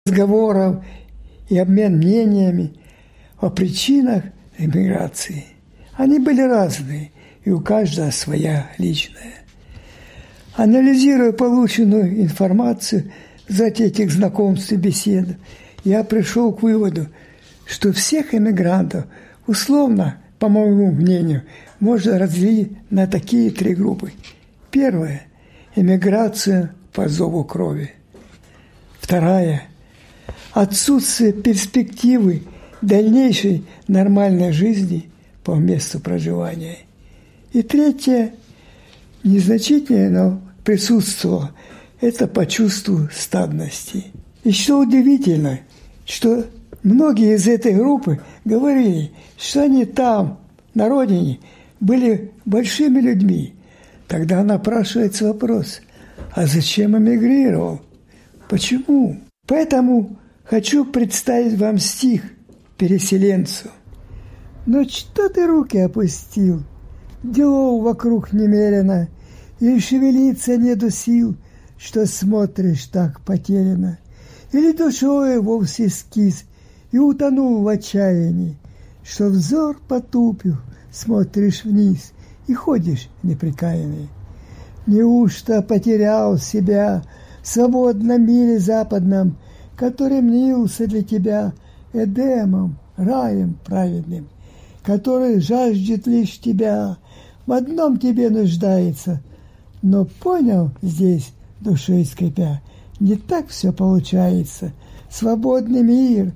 разговоров и обмен мнениями о причинах эмиграции. Они были разные, и у каждого своя личная. Анализируя полученную информацию за этих знакомств и бесед, я пришел к выводу, что всех эмигрантов условно, по моему мнению, можно разделить на такие три группы. Первая – эмиграция по зову крови. Вторая – отсутствие перспективы дальнейшей нормальной жизни по месту проживания. И третье – незначительное, но присутствовало – это по чувству стадности. И что удивительно, что многие из этой группы говорили, что они там, на родине, были большими людьми. Тогда напрашивается вопрос, а зачем эмигрировал? Почему? Поэтому хочу представить вам стих переселенцу. Но что ты руки опустил? Делов вокруг немерено, и шевелиться нету сил, что смотришь так потеряно. Или душой вовсе скис и утонул в отчаянии, что взор потупив, смотришь вниз и ходишь непрекаянный. Неужто потерял себя в свободном мире западном, который мнился для тебя Эдемом, раем праведным, который жаждет лишь тебя, в одном тебе нуждается, но понял здесь, душой скрипя, не так все получается. Свободный мир,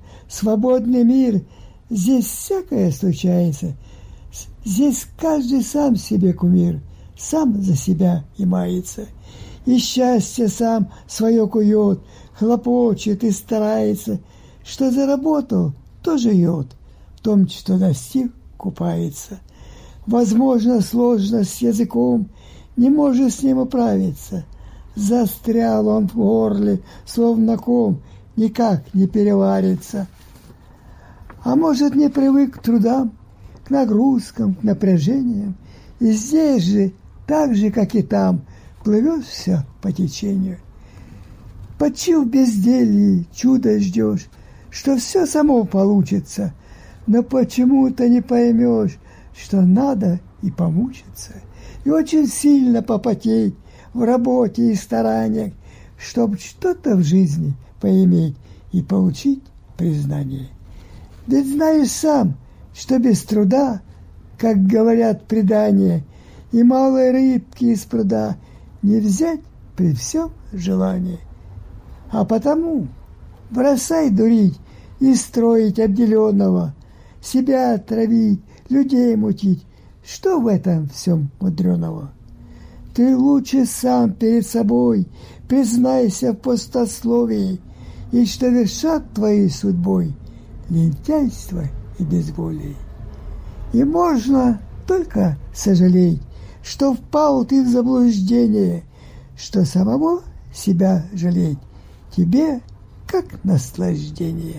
здесь всякое случается. Здесь каждый сам себе кумир, сам за себя и мается. И счастье сам свое кует, хлопочет и старается. Что заработал, то живет, в том, что достиг, купается. Возможно, сложно с языком, не может с ним управиться. Застрял он в горле, словно ком, никак не переварится. А может, не привык к трудам, к нагрузкам, к напряжениям. И здесь же, так же, как и там, плывет все по течению. Почив безделье, чудо ждешь, что все само получится, но почему-то не поймешь, что надо и помучиться, и очень сильно попотеть в работе и стараниях, чтобы что-то в жизни поиметь и получить признание. Ведь знаешь сам, что без труда, как говорят предания, и малой рыбки из пруда не взять при всем желании. А потому бросай дурить и строить обделенного, себя травить, людей мутить. Что в этом всем мудреного? Ты лучше сам перед собой признайся в пустословии, и что вершат твоей судьбой лентяйство и безволие. И можно только сожалеть, что впал ты в заблуждение, что самого себя жалеть тебе как наслаждение.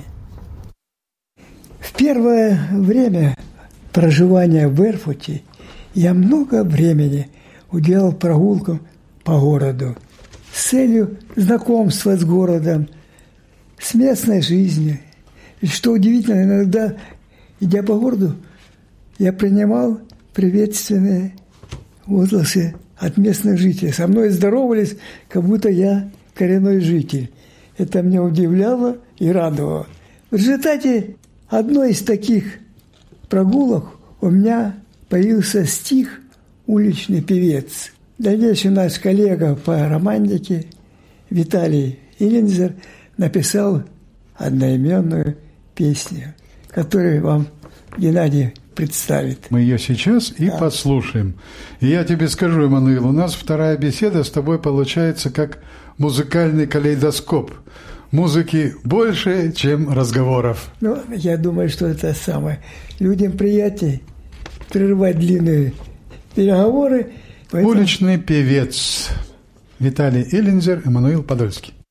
В первое время проживания в Эрфурте я много времени уделял прогулкам по городу с целью знакомства с городом, с местной жизнью. И что удивительно, иногда, идя по городу, я принимал приветственные возгласы от местных жителей. Со мной здоровались, как будто я коренной житель. Это меня удивляло и радовало. В результате одной из таких прогулок у меня появился стих «Уличный певец». Дальнейший наш коллега по романтике Виталий Илинзер написал одноименную песню, которую вам Геннадий представит. Мы ее сейчас и послушаем. И я тебе скажу, Эммануил, у нас вторая беседа с тобой получается как музыкальный калейдоскоп. Музыки больше, чем разговоров. Ну, я думаю, что это самое. Людям приятнее прерывать длинные переговоры. Поэтому... Уличный певец Виталий Илинзер, Эммануил Подольский.